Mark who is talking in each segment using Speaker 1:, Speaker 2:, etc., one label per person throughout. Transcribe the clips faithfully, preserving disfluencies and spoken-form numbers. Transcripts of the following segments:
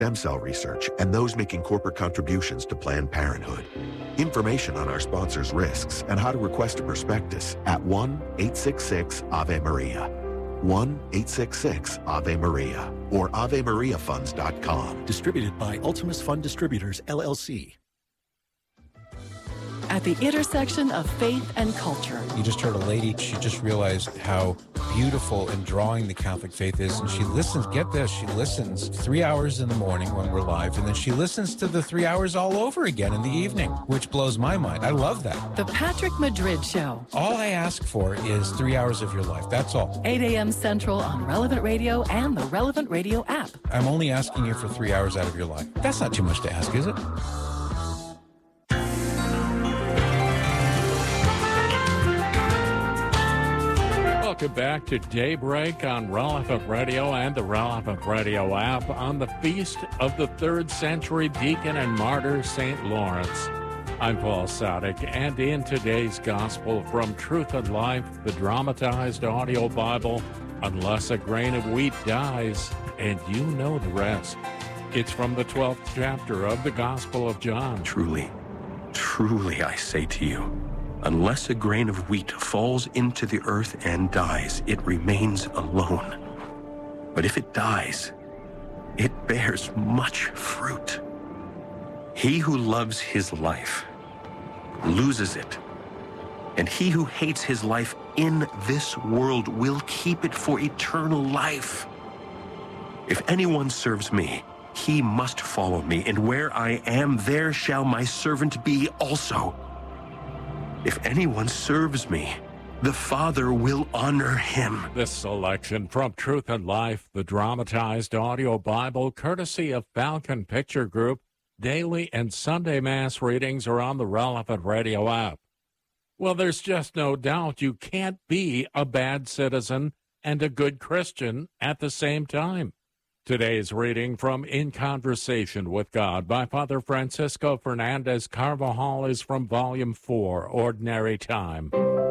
Speaker 1: stem cell research, and those making corporate contributions to Planned Parenthood. Information on our sponsors' risks and how to request a prospectus at one eight six six Ave Maria. one eight six six Ave Maria or ave maria funds dot com.
Speaker 2: Distributed by Ultimus Fund Distributors, L L C.
Speaker 3: At the intersection of faith and culture.
Speaker 4: You just heard a lady, she just realized how beautiful and drawing the Catholic faith is, and she listens, get this, she listens three hours in the morning when we're live, and then she listens to the three hours all over again in the evening, which blows my mind. I love that.
Speaker 3: The Patrick Madrid Show.
Speaker 4: All I ask for is three hours of your life, that's all.
Speaker 3: eight a.m. Central on Relevant Radio and the Relevant Radio app.
Speaker 4: I'm only asking you for three hours out of your life. That's not too much to ask, is it?
Speaker 5: Welcome back to Daybreak on Relevant Radio and the Relevant Radio app on the feast of the third century deacon and martyr, Saint Lawrence. I'm Paul Sadek, and in today's Gospel from Truth and Life, the dramatized audio Bible, Unless a Grain of Wheat Dies, and you know the rest. It's from the twelfth chapter of the Gospel of John.
Speaker 6: Truly, truly I say to you, unless a grain of wheat falls into the earth and dies, it remains alone. But if it dies, it bears much fruit. He who loves his life loses it, and he who hates his life in this world will keep it for eternal life. If anyone serves me, he must follow me, and where I am, there shall my servant be also. If anyone serves me, the Father will honor him.
Speaker 5: This selection from Truth and Life, the dramatized audio Bible, courtesy of Falcon Picture Group. Daily and Sunday Mass readings are on the Relevant Radio app. Well, there's just no doubt you can't be a bad citizen and a good Christian at the same time. Today's reading from In Conversation with God by Father Francisco Fernandez Carvajal is from Volume four, Ordinary Time.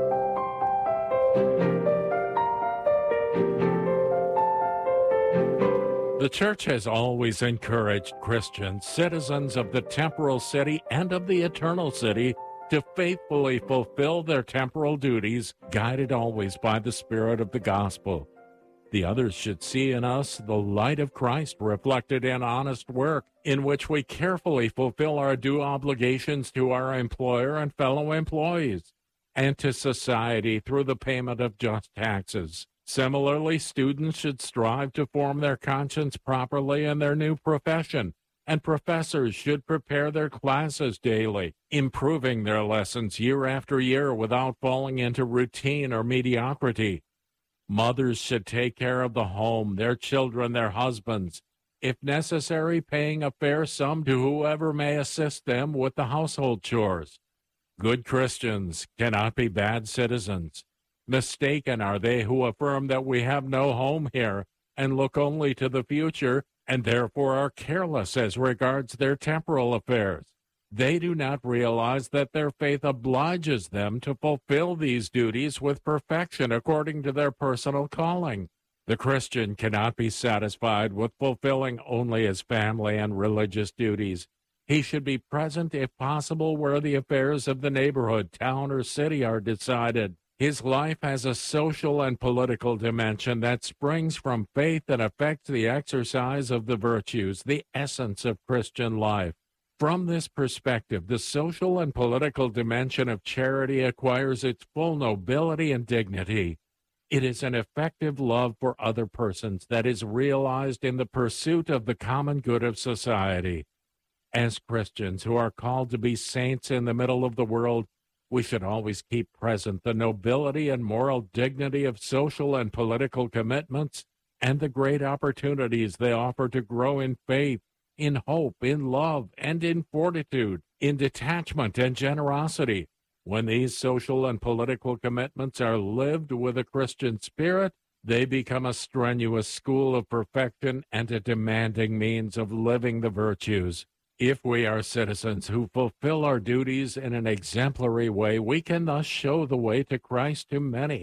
Speaker 5: The Church has always encouraged Christians, citizens of the temporal city and of the eternal city, to faithfully fulfill their temporal duties, guided always by the Spirit of the Gospel. The others should see in us the light of Christ reflected in honest work, in which we carefully fulfill our due obligations to our employer and fellow employees, and to society through the payment of just taxes. Similarly, students should strive to form their conscience properly in their new profession, and professors should prepare their classes daily, improving their lessons year after year without falling into routine or mediocrity. Mothers should take care of the home, their children, their husbands, if necessary, paying a fair sum to whoever may assist them with the household chores. Good Christians cannot be bad citizens. Mistaken are they who affirm that we have no home here and look only to the future, and therefore are careless as regards their temporal affairs. They do not realize that their faith obliges them to fulfill these duties with perfection according to their personal calling. The Christian cannot be satisfied with fulfilling only his family and religious duties. He should be present, if possible, where the affairs of the neighborhood, town, or city are decided. His life has a social and political dimension that springs from faith and affects the exercise of the virtues, the essence of Christian life. From this perspective, the social and political dimension of charity acquires its full nobility and dignity. It is an effective love for other persons that is realized in the pursuit of the common good of society. As Christians who are called to be saints in the middle of the world, we should always keep present the nobility and moral dignity of social and political commitments and the great opportunities they offer to grow in faith, in hope, in love, and in fortitude, in detachment and generosity. When these social and political commitments are lived with a Christian spirit, they become a strenuous school of perfection and a demanding means of living the virtues. If we are citizens who fulfill our duties in an exemplary way, we can thus show the way to Christ to many.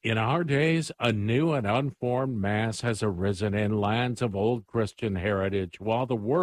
Speaker 5: In our days, a new and unformed mass has arisen in lands of old Christian heritage, while the world